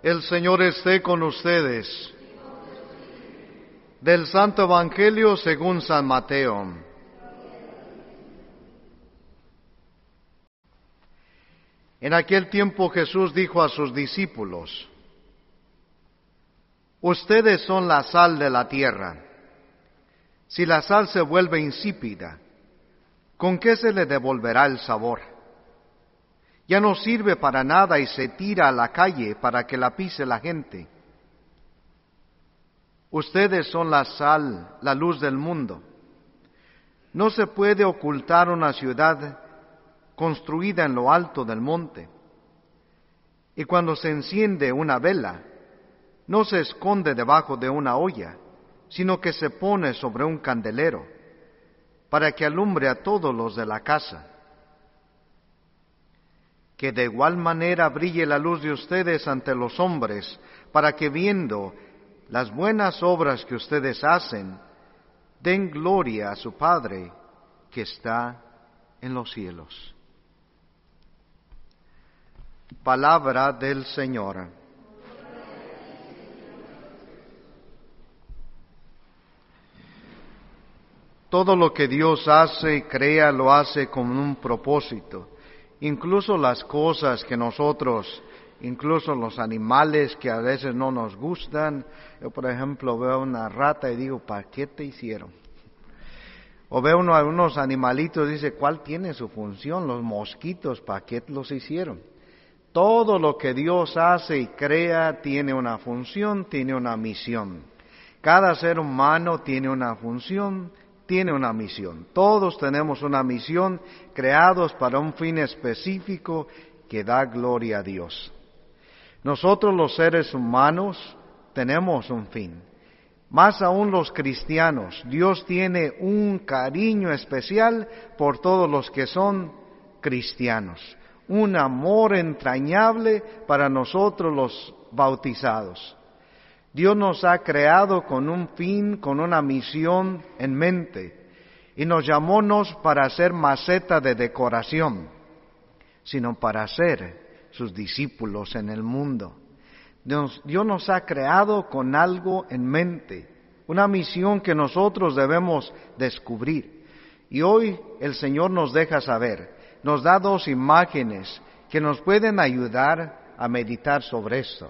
El Señor esté con ustedes. Del Santo Evangelio según San Mateo. En aquel tiempo Jesús dijo a sus discípulos: Ustedes son la sal de la tierra. Si la sal se vuelve insípida, ¿con qué se le devolverá el sabor? Ya no sirve para nada y se tira a la calle para que la pise la gente. Ustedes son la sal, la luz del mundo. No se puede ocultar una ciudad construida en lo alto del monte. Y cuando se enciende una vela, no se esconde debajo de una olla, sino que se pone sobre un candelero, para que alumbre a todos los de la casa. Que de igual manera brille la luz de ustedes ante los hombres, para que viendo las buenas obras que ustedes hacen, den gloria a su Padre que está en los cielos. Palabra del Señor. Todo lo que Dios hace y crea lo hace con un propósito. Incluso las cosas que nosotros, incluso los animales que a veces no nos gustan. Yo, por ejemplo, veo una rata y digo, ¿para qué te hicieron? O veo unos animalitos y dice, ¿cuál tiene su función? Los mosquitos, ¿para qué los hicieron? Todo lo que Dios hace y crea tiene una función, tiene una misión. Cada ser humano tiene una función, tiene una misión. Todos tenemos una misión, creados para un fin específico que da gloria a Dios. Nosotros los seres humanos tenemos un fin. Más aún los cristianos. Dios tiene un cariño especial por todos los que son cristianos. Un amor entrañable para nosotros los bautizados. Dios nos ha creado con un fin, con una misión en mente, y nos llamó no para ser maceta de decoración, sino para ser sus discípulos en el mundo. Dios nos ha creado con algo en mente, una misión que nosotros debemos descubrir. Y hoy el Señor nos deja saber, nos da dos imágenes que nos pueden ayudar a meditar sobre esto.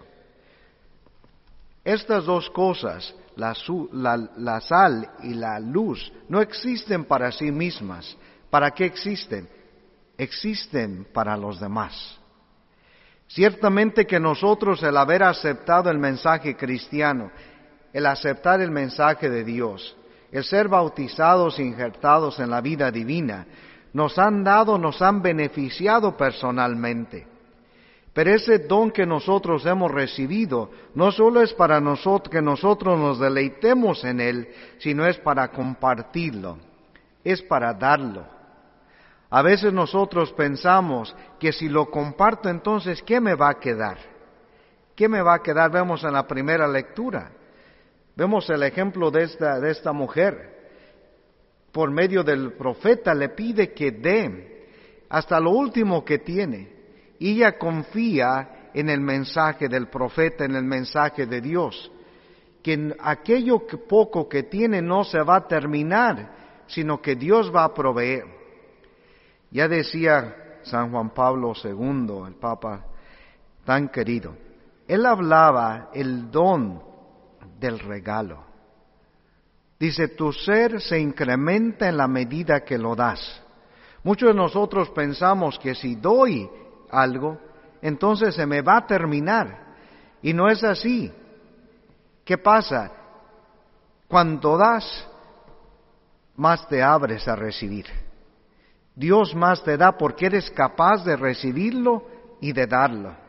Estas dos cosas, la sal y la luz, no existen para sí mismas. ¿Para qué existen? Existen para los demás. Ciertamente que nosotros, el haber aceptado el mensaje cristiano, el aceptar el mensaje de Dios, el ser bautizados e injertados en la vida divina, nos han beneficiado personalmente. Pero ese don que nosotros hemos recibido no solo es para nosotros, que nosotros nos deleitemos en él, sino es para compartirlo, es para darlo. A veces nosotros pensamos que si lo comparto, entonces, ¿qué me va a quedar? ¿Qué me va a quedar? Vemos en la primera lectura, vemos el ejemplo de esta mujer. Por medio del profeta le pide que dé hasta lo último que tiene. Y ella confía en el mensaje del profeta, en el mensaje de Dios, que aquello poco que tiene no se va a terminar, sino que Dios va a proveer. Ya decía San Juan Pablo II, el Papa tan querido, él hablaba el don del regalo. Dice, tu ser se incrementa en la medida que lo das. Muchos de nosotros pensamos que si doy algo, entonces se me va a terminar. Y no es así. ¿Qué pasa? Cuando das, más te abres a recibir. Dios más te da porque eres capaz de recibirlo y de darlo.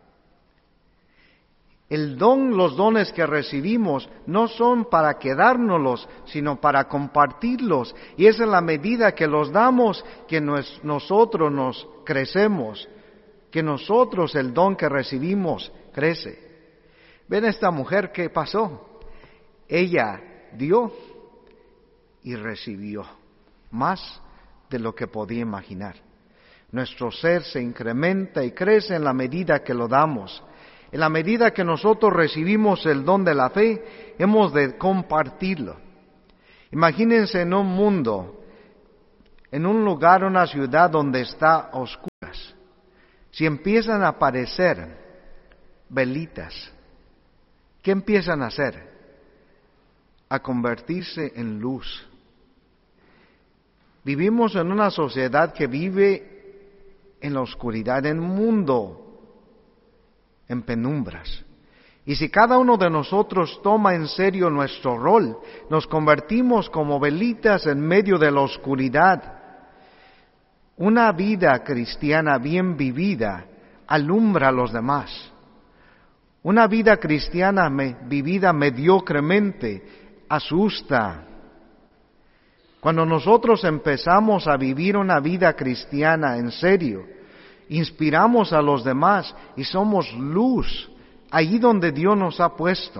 Los dones que recibimos no son para quedárnoslos, sino para compartirlos. Y es en la medida que los damos que nosotros nos crecemos, que nosotros el don que recibimos crece. ¿Ven esta mujer qué pasó? Ella dio y recibió más de lo que podía imaginar. Nuestro ser se incrementa y crece en la medida que lo damos. en la medida que nosotros recibimos el don de la fe, hemos de compartirlo. Imagínense en un mundo, en un lugar, una ciudad donde está a oscuras. Si empiezan a aparecer velitas, ¿qué empiezan a hacer? A convertirse en luz. Vivimos en una sociedad que vive en la oscuridad, en un mundo en penumbras. Y si cada uno de nosotros toma en serio nuestro rol, nos convertimos como velitas en medio de la oscuridad. Una vida cristiana bien vivida alumbra a los demás. Una vida cristiana vivida mediocremente asusta. Cuando nosotros empezamos a vivir una vida cristiana en serio, inspiramos a los demás y somos luz allí donde Dios nos ha puesto.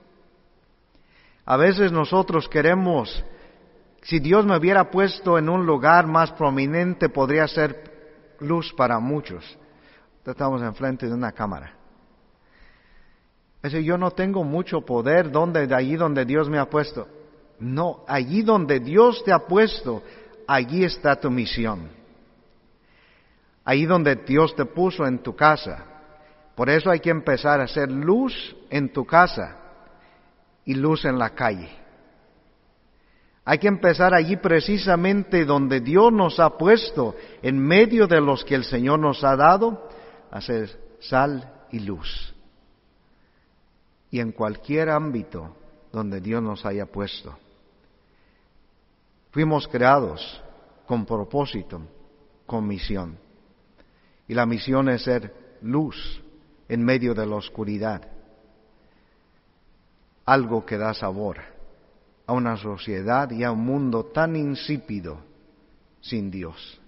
A veces nosotros queremos, si Dios me hubiera puesto en un lugar más prominente, podría ser luz para muchos. Estamos enfrente de una cámara. Es decir, yo no tengo mucho poder allí donde Dios me ha puesto. No, allí donde Dios te ha puesto, allí está tu misión. Allí donde Dios te puso en tu casa. Por eso hay que empezar a hacer luz en tu casa y luz en la calle. Hay que empezar allí precisamente donde Dios nos ha puesto, en medio de los que el Señor nos ha dado, a hacer sal y luz. Y en cualquier ámbito donde Dios nos haya puesto. Fuimos creados con propósito, con misión. Y la misión es ser luz en medio de la oscuridad. Algo que da sabor a una sociedad y a un mundo tan insípido sin Dios.